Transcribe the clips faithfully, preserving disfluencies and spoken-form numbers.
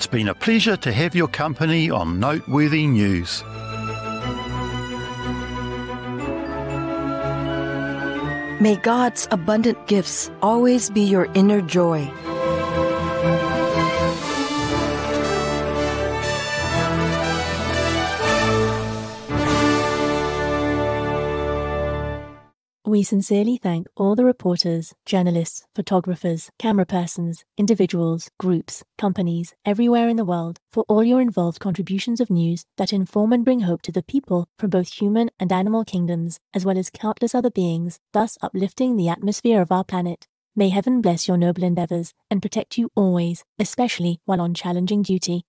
It's been a pleasure to have your company on Noteworthy News. May God's abundant gifts always be your inner joy. We sincerely thank all the reporters, journalists, photographers, camera persons, individuals, groups, companies, everywhere in the world for all your involved contributions of news that inform and bring hope to the people from both human and animal kingdoms, as well as countless other beings, thus uplifting the atmosphere of our planet. May heaven bless your noble endeavors and protect you always, especially while on challenging duty.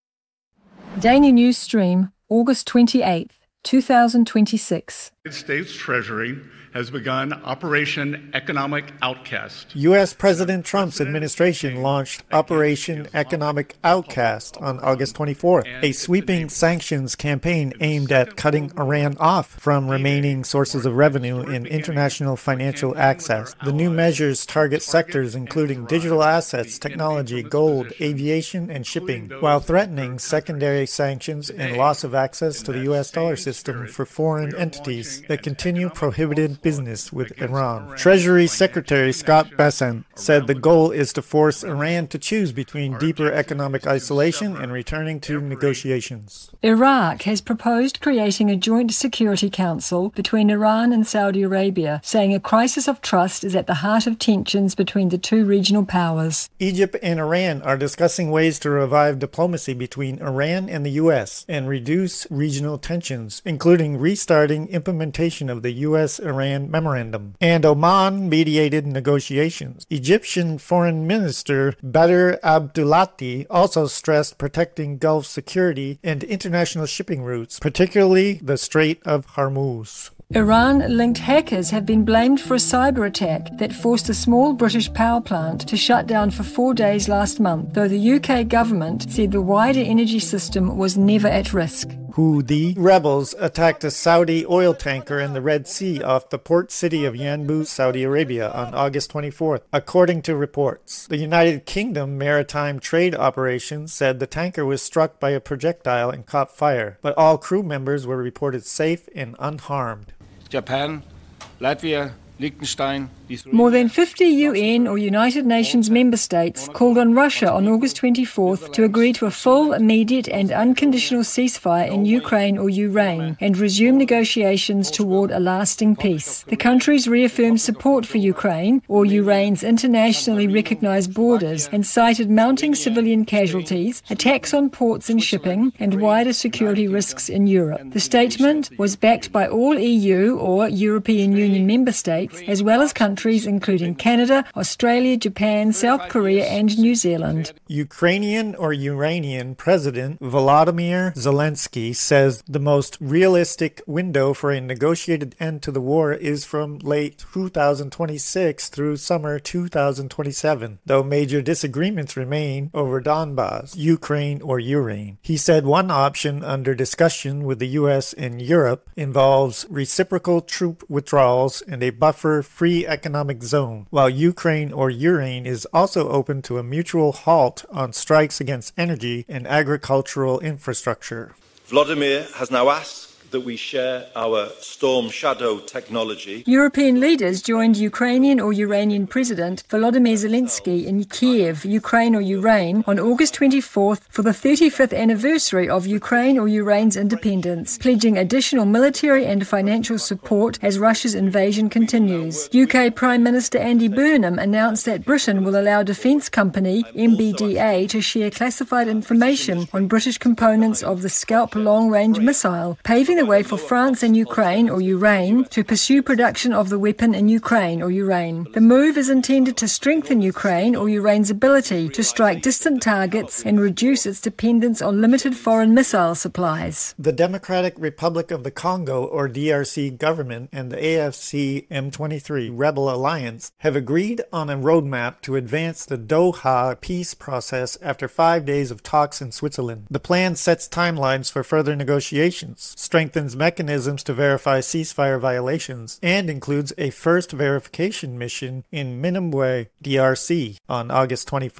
Daily News Stream, August twenty-eighth, twenty twenty-six. The United States Treasury has begun Operation Economic Outcast. U S President Trump's administration launched Operation Economic Outcast on August twenty-fourth, a sweeping sanctions campaign aimed at cutting Iran off from remaining sources of revenue in international financial access. The new measures target sectors including digital assets, technology, gold, aviation, and shipping, while threatening secondary sanctions and loss of access to the U S dollar system for foreign entities that continue prohibited business with Iran. Treasury Secretary Scott Bessent said the goal is to force Iran to choose between deeper economic isolation and returning to negotiations. Iraq has proposed creating a joint security council between Iran and Saudi Arabia, saying a crisis of trust is at the heart of tensions between the two regional powers. Egypt and Iran are discussing ways to revive diplomacy between Iran and the U S and reduce regional tensions, including restarting implementation of the U S-Iran memorandum. And Oman mediated negotiations. Egyptian Foreign Minister Badr Abdulati also stressed protecting Gulf security and international shipping routes, particularly the Strait of Hormuz. Iran-linked hackers have been blamed for a cyber attack that forced a small British power plant to shut down for four days last month, though the U K government said the wider energy system was never at risk. Houthi rebels attacked a Saudi oil tanker in the Red Sea off the port city of Yanbu, Saudi Arabia on August twenty-fourth, according to reports. The United Kingdom Maritime Trade Operations said the tanker was struck by a projectile and caught fire, but all crew members were reported safe and unharmed. Japan, Latvia, Liechtenstein. More than fifty U N or United Nations member states called on Russia on August twenty-fourth to agree to a full, immediate and unconditional ceasefire in Ukraine or Ukraine and resume negotiations toward a lasting peace. The countries reaffirmed support for Ukraine or Ukraine's internationally recognized borders and cited mounting civilian casualties, attacks on ports and shipping, and wider security risks in Europe. The statement was backed by all E U or European Union member states, as well as countries including Canada, Australia, Japan, South Korea, and New Zealand. Ukrainian or Iranian President Volodymyr Zelensky says the most realistic window for a negotiated end to the war is from late two thousand twenty-six through summer two thousand twenty-seven, though major disagreements remain over Donbas, Ukraine or Ukraine. He said one option under discussion with the U S and Europe involves reciprocal troop withdrawals and a buffer-free economic zone, while Ukraine or Ukraine is also open to a mutual halt on strikes against energy and agricultural infrastructure. Vladimir has now asked that we share our Storm Shadow technology. European leaders joined Ukrainian or Iranian President Volodymyr Zelensky in Kiev, Ukraine or Ukraine, on August twenty-fourth for the thirty-fifth anniversary of Ukraine or Ukraine's independence, pledging additional military and financial support as Russia's invasion continues. U K Prime Minister Andy Burnham announced that Britain will allow defence company M B D A to share classified information on British components of the Scalp long-range missile, paving the way for France and Ukraine or Ukraine to pursue production of the weapon in Ukraine or Ukraine. The move is intended to strengthen Ukraine or Ukraine's ability to strike distant targets and reduce its dependence on limited foreign missile supplies. The Democratic Republic of the Congo or D R C government and the A F C M twenty-three Rebel Alliance have agreed on a roadmap to advance the Doha peace process after five days of talks in Switzerland. The plan sets timelines for further negotiations, strengthens mechanisms to verify ceasefire violations, and includes a first verification mission in Minembwe, D R C, on August twenty-fourth.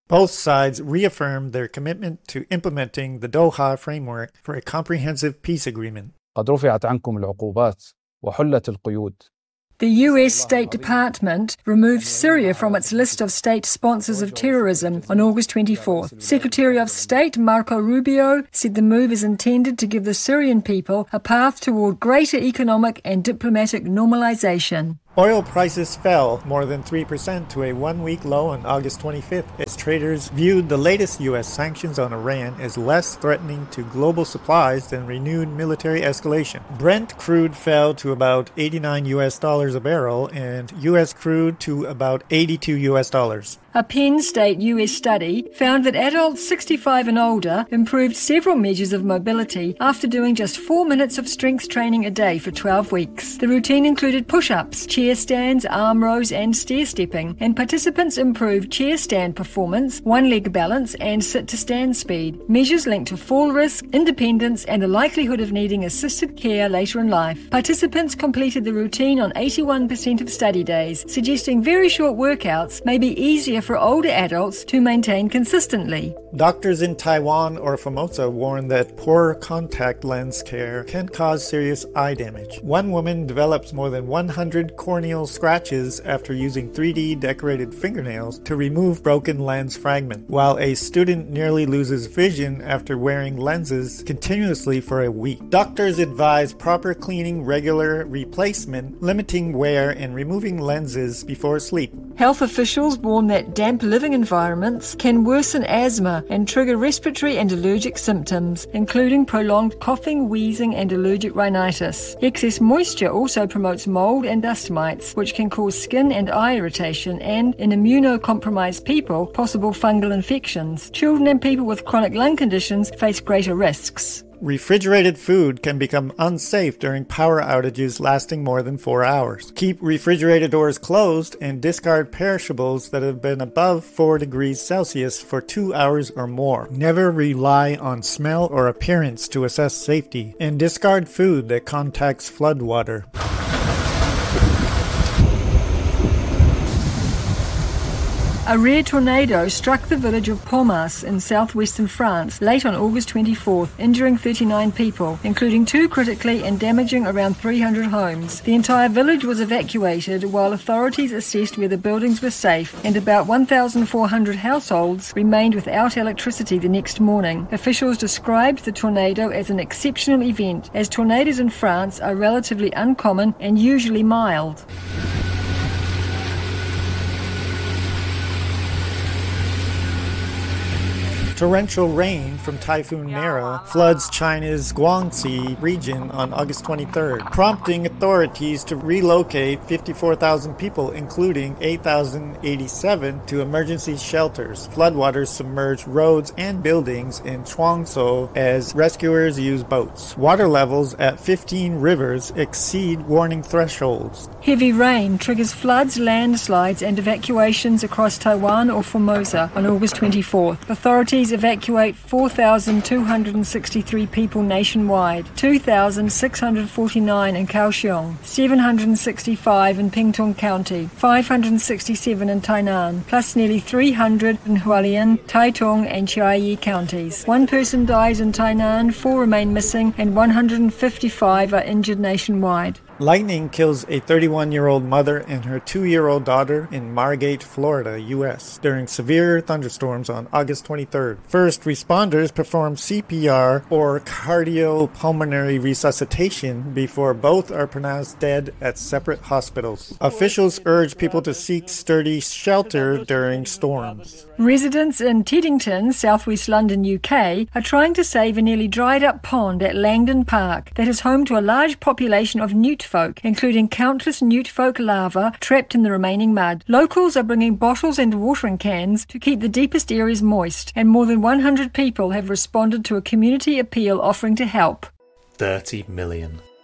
Both sides reaffirmed their commitment to implementing the Doha framework for a comprehensive peace agreement. قد رفعت عنكم العقوبات وحلت القيود. The U S State Department removed Syria from its list of state sponsors of terrorism on August twenty-fourth. Secretary of State Marco Rubio said the move is intended to give the Syrian people a path toward greater economic and diplomatic normalization. Oil prices fell more than three percent to a one-week low on August twenty-fifth as traders viewed the latest U S sanctions on Iran as less threatening to global supplies than renewed military escalation. Brent crude fell to about eighty-nine U S dollars a barrel and U S crude to about eighty-two U S dollars. A Penn State U S study found that adults sixty-five and older improved several measures of mobility after doing just four minutes of strength training a day for twelve weeks. The routine included push-ups, chair stands, arm rows and stair-stepping, and participants improved chair stand performance, one-leg balance and sit-to-stand speed, measures linked to fall risk, independence and the likelihood of needing assisted care later in life. Participants completed the routine on eighty-one percent of study days, suggesting very short workouts may be easier for older adults to maintain consistently. Doctors in Taiwan or Formosa warn that poor contact lens care can cause serious eye damage. One woman develops more than one hundred corneal scratches after using three D decorated fingernails to remove broken lens fragment, while a student nearly loses vision after wearing lenses continuously for a week. Doctors advise proper cleaning, regular replacement, limiting wear, and removing lenses before sleep. Health officials warn that damp living environments can worsen asthma and trigger respiratory and allergic symptoms, including prolonged coughing, wheezing, and allergic rhinitis. Excess moisture also promotes mold and dust mites, which can cause skin and eye irritation and, in immunocompromised people, possible fungal infections. Children and people with chronic lung conditions face greater risks. Refrigerated food can become unsafe during power outages lasting more than four hours. Keep refrigerator doors closed and discard perishables that have been above four degrees Celsius for two hours or more. Never rely on smell or appearance to assess safety, and discard food that contacts floodwater. A rare tornado struck the village of Pomas in southwestern France late on August twenty-fourth, injuring thirty-nine people, including two critically and damaging around three hundred homes. The entire village was evacuated while authorities assessed whether buildings were safe, and about one thousand four hundred households remained without electricity the next morning. Officials described the tornado as an exceptional event, as tornadoes in France are relatively uncommon and usually mild. Torrential rain from Typhoon Mara floods China's Guangxi region on August twenty-third, prompting authorities to relocate fifty-four thousand people, including eight thousand eighty-seven, to emergency shelters. Floodwaters submerged roads and buildings in Chuangzhou as rescuers use boats. Water levels at fifteen rivers exceed warning thresholds. Heavy rain triggers floods, landslides, and evacuations across Taiwan or Formosa on August twenty-fourth. Authorities evacuate four thousand two hundred sixty-three people nationwide, two thousand six hundred forty-nine in Kaohsiung, seven hundred sixty-five in Pingtung County, five hundred sixty-seven in Tainan, plus nearly three hundred in Hualien, Taitung, and Chiayi counties. One person dies in Tainan, four remain missing, and one hundred fifty-five are injured nationwide. Lightning kills a thirty-one-year-old mother and her two-year-old daughter in Margate, Florida, U S during severe thunderstorms on August twenty-third. First responders perform C P R or cardiopulmonary resuscitation before both are pronounced dead at separate hospitals. Officials urge people to seek sturdy shelter during storms. Residents in Teddington, southwest London, U K, are trying to save a nearly dried-up pond at Langdon Park that is home to a large population of newt folk, including countless newt folk larvae trapped in the remaining mud. Locals are bringing bottles and watering cans to keep the deepest areas moist, and more than one hundred people have responded to a community appeal offering to help. thirty million.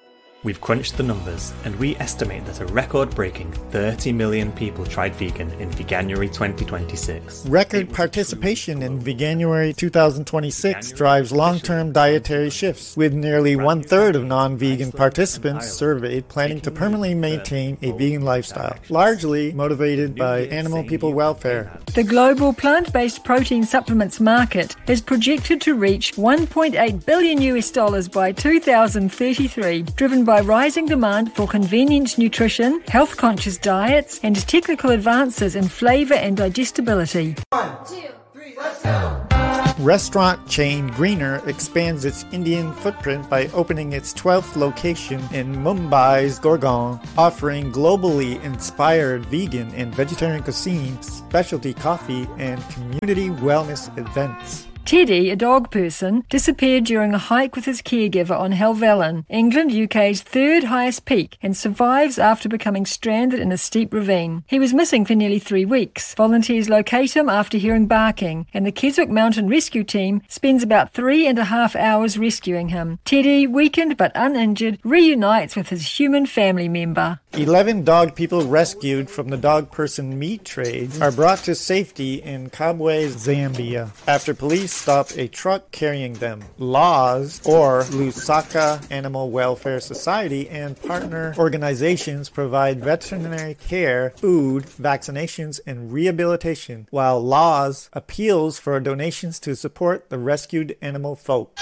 We've crunched the numbers, and we estimate that a record-breaking thirty million people tried vegan in Veganuary twenty twenty-six. Record participation in Veganuary twenty twenty-six drives long-term dietary shifts, with nearly one-third of non-vegan participants surveyed planning to permanently maintain a vegan lifestyle, largely motivated by animal people welfare. The global plant-based protein supplements market is projected to reach one point eight billion U S dollars by two thousand thirty-three, driven by rising demand for convenient nutrition, health-conscious diets, and technical advances in flavor and digestibility. One, two, three, let's go! Restaurant chain Greener expands its Indian footprint by opening its twelfth location in Mumbai's Gurgaon, offering globally inspired vegan and vegetarian cuisine, specialty coffee, and community wellness events. Teddy, a dog person, disappeared during a hike with his caregiver on Helvellyn, England, U K's third highest peak, and survives after becoming stranded in a steep ravine. He was missing for nearly three weeks. Volunteers locate him after hearing barking, and the Keswick Mountain Rescue Team spends about three and a half hours rescuing him. Teddy, weakened but uninjured, reunites with his human family member. Eleven dog people rescued from the dog person meat trade are brought to safety in Kabwe, Zambia, after police stop a truck carrying them. Laws, or Lusaka Animal Welfare Society, and partner organizations provide veterinary care, food, vaccinations, and rehabilitation, while Laws appeals for donations to support the rescued animal folk.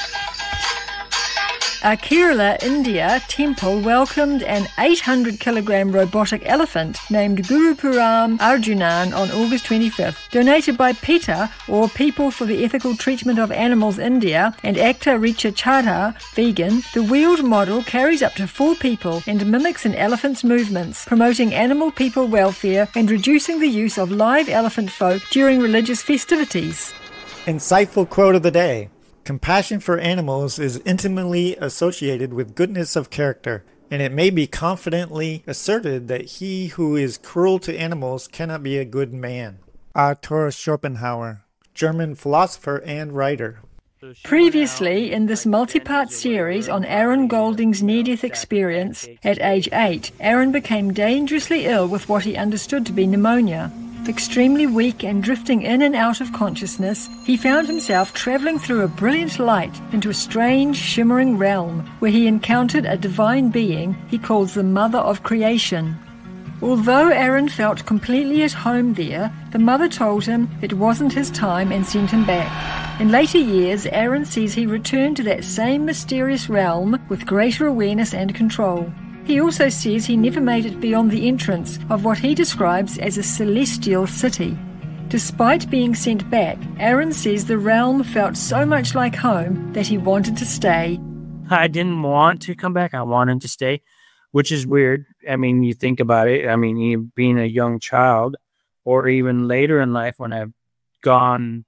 A Kerala, India temple welcomed an eight hundred kilogram robotic elephant named Gurupuram Arjunan on August twenty-fifth. Donated by PETA, or People for the Ethical Treatment of Animals India, and actor Richa Chadha, vegan, the wheeled model carries up to four people and mimics an elephant's movements, promoting animal people welfare and reducing the use of live elephant folk during religious festivities. Insightful quote of the day. Compassion for animals is intimately associated with goodness of character, and it may be confidently asserted that he who is cruel to animals cannot be a good man. Arthur Schopenhauer, German philosopher and writer. Previously, in this multi-part series on Aaron Golding's near-death experience, at age eight, Aaron became dangerously ill with what he understood to be pneumonia. Extremely weak and drifting in and out of consciousness, he found himself travelling through a brilliant light into a strange, shimmering realm where he encountered a divine being he calls the Mother of Creation. Although Aaron felt completely at home there, the mother told him it wasn't his time and sent him back. In later years, Aaron says he returned to that same mysterious realm with greater awareness and control. He also says he never made it beyond the entrance of what he describes as a celestial city. Despite being sent back, Aaron says the realm felt so much like home that he wanted to stay. I didn't want to come back. I wanted to stay, which is weird. I mean, you think about it. I mean, being a young child, or even later in life when I've gone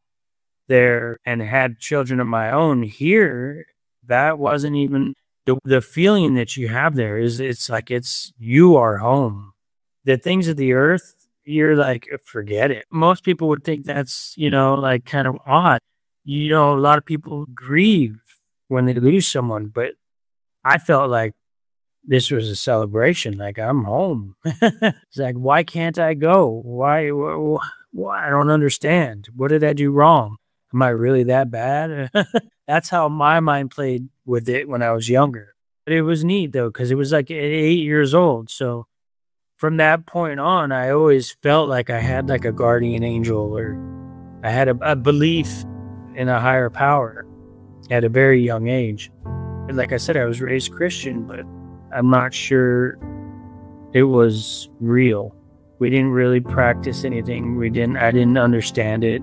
there and had children of my own here, that wasn't even... The, the feeling that you have there is it's like it's you are home. The things of the earth, you're like, forget it. Most people would think that's, you know, like kind of odd. You know, a lot of people grieve when they lose someone, but I felt like this was a celebration. Like, I'm home. It's like, why can't I go? Why, why? Why? I don't understand. What did I do wrong? Am I really that bad? That's how my mind played with it when I was younger. But it was neat, though, because it was like at eight years old. So from that point on, I always felt like I had like a guardian angel, or I had a, a belief in a higher power at a very young age. And like I said, I was raised Christian, but I'm not sure it was real. We didn't really practice anything. We didn't. I didn't understand it.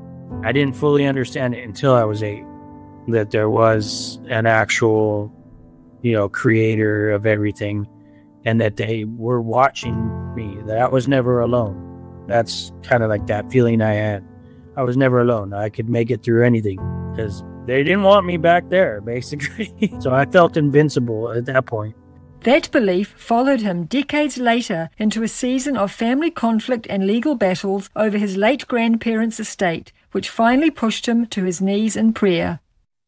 I didn't fully understand it until I was eight. That there was an actual, you know, creator of everything, and that they were watching me, that I was never alone. That's kind of like that feeling I had. I was never alone. I could make it through anything because they didn't want me back there, basically. So I felt invincible at that point. That belief followed him decades later into a season of family conflict and legal battles over his late grandparents' estate, which finally pushed him to his knees in prayer.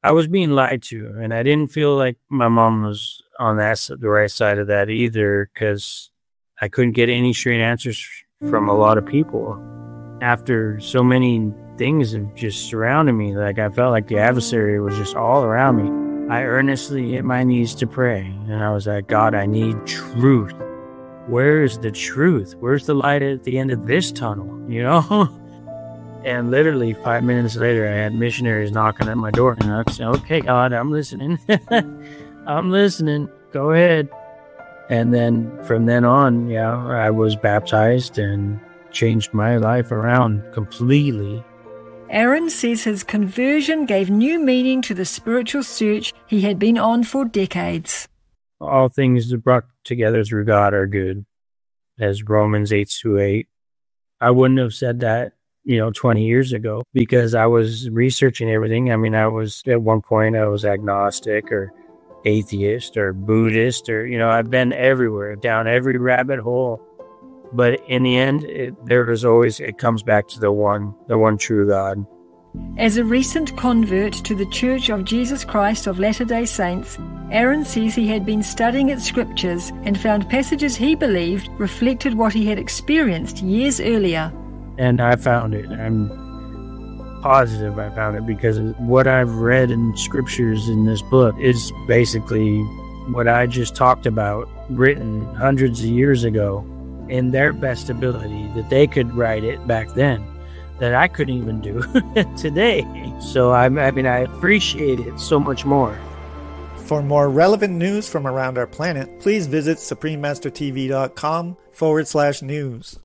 I was being lied to, and I didn't feel like my mom was on that the right side of that either, because I couldn't get any straight answers from a lot of people. After so many things have just surrounded me, like I felt like the adversary was just all around me. I earnestly hit my knees to pray, and I was like, God, I need truth. Where is the truth? Where's the light at the end of this tunnel, you know? And literally five minutes later, I had missionaries knocking at my door. And I said, okay, God, I'm listening. I'm listening. Go ahead. And then from then on, yeah, I was baptized and changed my life around completely. Aaron says his conversion gave new meaning to the spiritual search he had been on for decades. All things brought together through God are good, as Romans eight to eight. I wouldn't have said that, you know, twenty years ago, because I was researching everything. I mean, I was, at one point, I was agnostic or atheist or Buddhist, or, you know, I've been everywhere, down every rabbit hole. But in the end, it, there is always, it comes back to the one, the one true God. As a recent convert to the Church of Jesus Christ of Latter-day Saints, Aaron says he had been studying its scriptures and found passages he believed reflected what he had experienced years earlier. And I found it. I'm positive I found it, because what I've read in scriptures in this book is basically what I just talked about, written hundreds of years ago, in their best ability, that they could write it back then, that I couldn't even do today. So I, I mean, I appreciate it so much more. For more relevant news from around our planet, please visit suprememastertv.com forward slash news.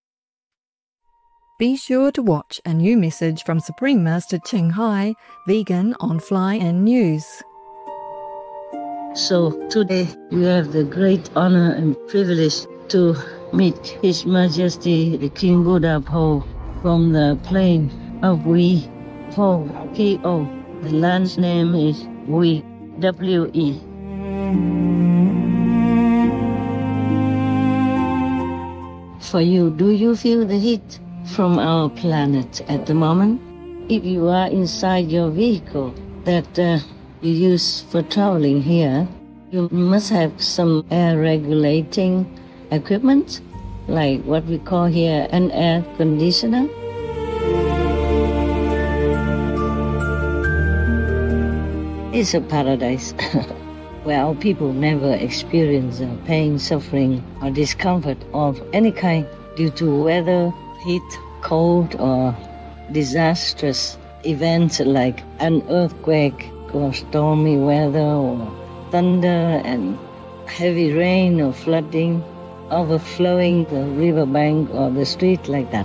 Be sure to watch a new message from Supreme Master Ching Hai, vegan, on Fly In News. So today we have the great honor and privilege to meet His Majesty the King Buddha Po from the plain of Wei Po, P O. The land's name is Wei, W E. For you, do you feel the heat from our planet at the moment? If you are inside your vehicle that uh, you use for traveling here, you must have some air regulating equipment, like what we call here an air conditioner. It's a paradise where our people never experience uh, pain, suffering, or discomfort of any kind due to weather, heat, cold, or disastrous events like an earthquake or stormy weather or thunder and heavy rain or flooding, overflowing the riverbank or the street like that.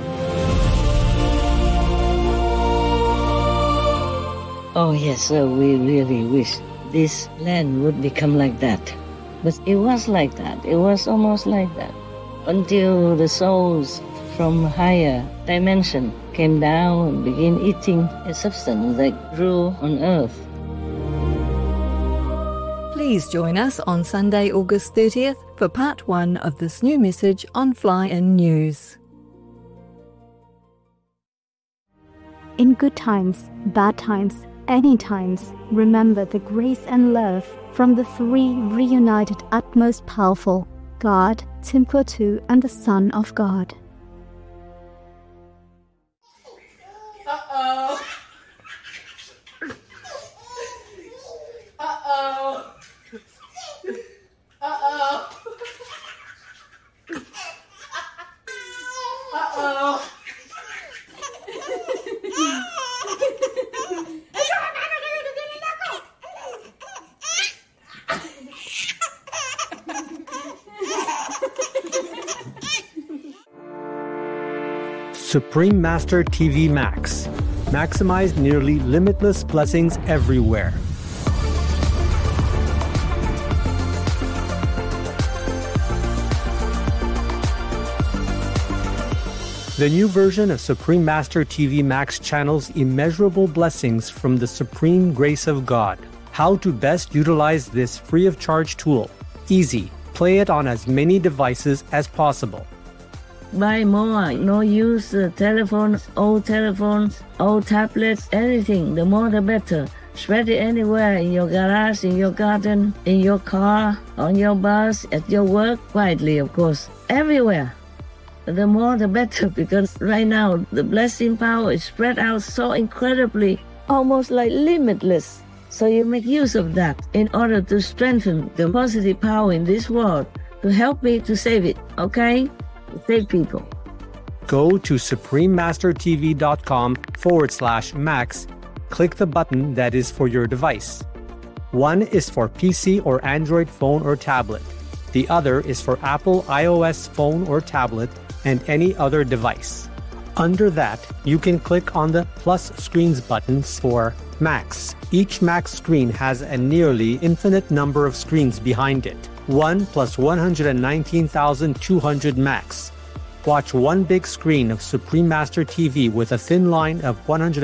Oh yes, sir, we really wish this land would become like that. But it was like that. It was almost like that. Until the souls from higher dimension came down and began eating a substance that grew on earth. Please join us on Sunday, August thirtieth for part one of this new message on Fly In News. In good times, bad times, any times, remember the grace and love from the three reunited utmost powerful, God, Timbuktu, and the Son of God. Uh-oh. Uh-oh. Uh-oh. Uh-oh. Supreme Master T V Max. Maximize nearly limitless blessings everywhere. The new version of Supreme Master T V Max channels immeasurable blessings from the supreme grace of God. How to best utilize this free of charge tool. Easy. Play it on as many devices as possible. Buy more, no use uh, telephones, old telephones, old tablets, anything, the more the better. Spread it anywhere, in your garage, in your garden, in your car, on your bus, at your work, quietly, of course, everywhere. The more the better, because right now the blessing power is spread out so incredibly, almost like limitless. So you make use of that in order to strengthen the positive power in this world, to help me to save it, okay? To save people. Go to suprememastertv.com forward slash max. Click the button that is for your device. One is for P C or Android phone or tablet. The other is for Apple iOS phone or tablet and any other device. Under that, you can click on the plus screens buttons for Max. Each Max screen has a nearly infinite number of screens behind it. one plus one hundred nineteen thousand two hundred Max. Watch one big screen of Supreme Master T V with a thin line of one hundred